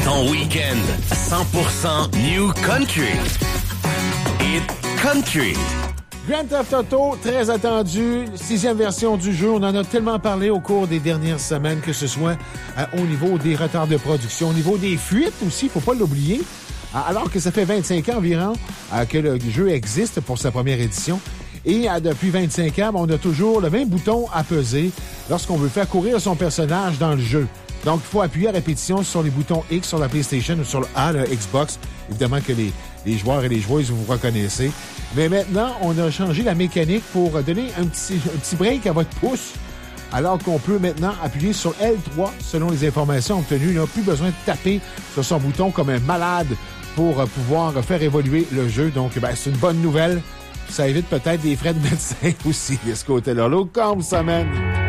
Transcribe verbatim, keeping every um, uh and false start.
Ton week-end cent pour cent New Country. Hit Country. Grand Theft Auto, très attendu, sixième version du jeu. On en a tellement parlé au cours des dernières semaines, que ce soit euh, au niveau des retards de production, au niveau des fuites aussi, il faut pas l'oublier. Alors que ça fait vingt-cinq ans environ euh, que le jeu existe pour sa première édition. Et euh, depuis vingt-cinq ans, on a toujours le même bouton à peser lorsqu'on veut faire courir son personnage dans le jeu. Donc, il faut appuyer à répétition sur les boutons X sur la PlayStation ou sur le A, le Xbox. Évidemment que les, les joueurs et les joueuses, vous vous reconnaissez. Mais maintenant, on a changé la mécanique pour donner un petit, un petit break à votre pouce, alors qu'on peut maintenant appuyer sur L trois selon les informations obtenues. Il n'a plus besoin de taper sur son bouton comme un malade pour pouvoir faire évoluer le jeu. Donc, ben, c'est une bonne nouvelle. Ça évite peut-être des frais de médecin aussi de ce côté-là. L'eau comme ça, man.